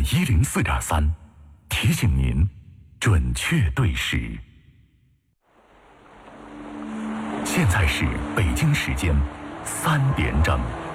104.3，提醒您准确对时。现在是北京时间3点整。